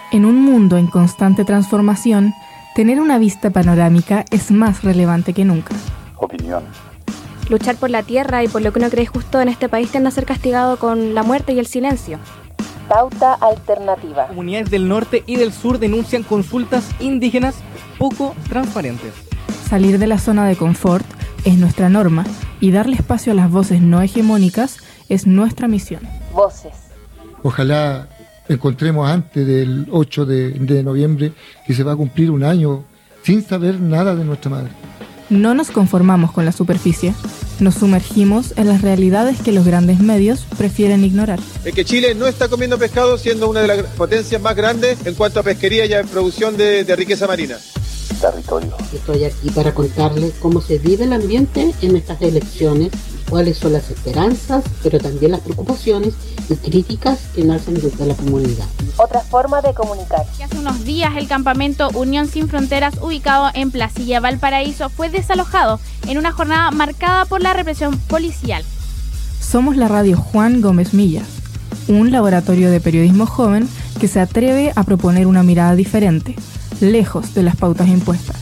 En un mundo en constante transformación, tener una vista panorámica es más relevante que nunca. Opinión. Luchar por la tierra y por lo que uno cree justo en este país tiende a ser castigado con la muerte y el silencio. Pauta alternativa. Comunidades del norte y del sur denuncian consultas indígenas poco transparentes. Salir de la zona de confort es nuestra norma y darle espacio a las voces no hegemónicas es nuestra misión. Voces. Ojalá encontremos antes del 8 de noviembre que se va a cumplir un año sin saber nada de nuestra madre. No nos conformamos con la superficie, nos sumergimos en las realidades que los grandes medios prefieren ignorar. Es que Chile no está comiendo pescado siendo una de las potencias más grandes en cuanto a pesquería y a producción de riqueza marina. Territorio. Estoy aquí para contarles cómo se vive el ambiente en estas elecciones, cuáles son las esperanzas, pero también las preocupaciones y críticas que nacen desde la comunidad. Otra forma de comunicar. Hace unos días el campamento Unión Sin Fronteras, ubicado en Placilla, Valparaíso, fue desalojado en una jornada marcada por la represión policial. Somos la radio Juan Gómez Millas, un laboratorio de periodismo joven que se atreve a proponer una mirada diferente, lejos de las pautas impuestas.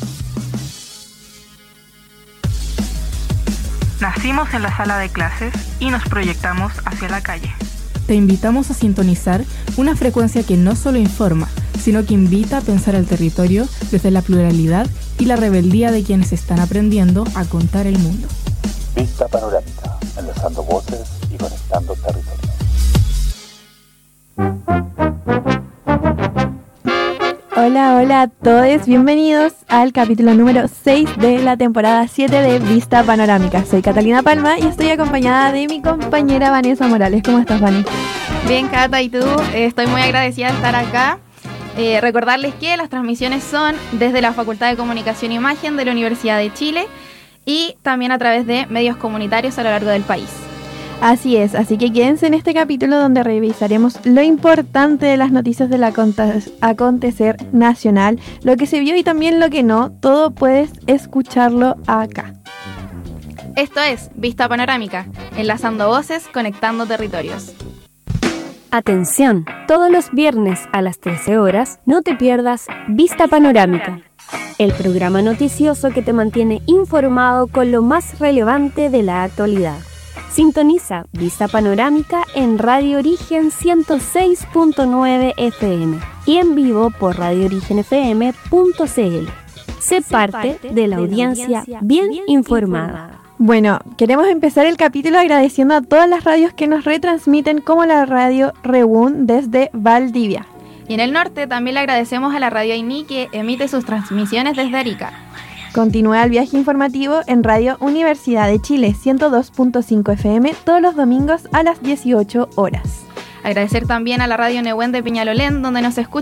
Nacimos en la sala de clases y nos proyectamos hacia la calle. Te invitamos a sintonizar una frecuencia que no solo informa, sino que invita a pensar el territorio desde la pluralidad y la rebeldía de quienes están aprendiendo a contar el mundo. Vista panorámica, enlazando voces y conectando territorios. Hola a todos, bienvenidos al capítulo número 6 de la temporada 7 de Vista Panorámica. Soy Catalina Palma y estoy acompañada de mi compañera Vanessa Morales. ¿Cómo estás, Vani? Bien, Cata, ¿y tú? Estoy muy agradecida de estar acá. Recordarles que las transmisiones son desde la Facultad de Comunicación e Imagen de la Universidad de Chile y también a través de medios comunitarios a lo largo del país. Así es, así que quédense en este capítulo donde revisaremos lo importante de las noticias del acontecer nacional, lo que se vio y también lo que no. Todo puedes escucharlo acá. Esto es Vista Panorámica, enlazando voces, conectando territorios. Atención, todos los viernes a las 13 horas no te pierdas Vista Panorámica, el programa noticioso que te mantiene informado con lo más relevante de la actualidad. Sintoniza Vista Panorámica en Radio Origen 106.9 FM y en vivo por radioorigenfm.cl. Sé parte de la audiencia bien informada. Bueno, queremos empezar el capítulo agradeciendo a todas las radios que nos retransmiten, como la radio Reún desde Valdivia. Y en el norte también le agradecemos a la radio Aini, que emite sus transmisiones desde Arica. Continúa el viaje informativo en Radio Universidad de Chile 102.5 FM todos los domingos a las 18 horas. Agradecer también a la radio Nehuen de Peñalolén, donde nos escuchan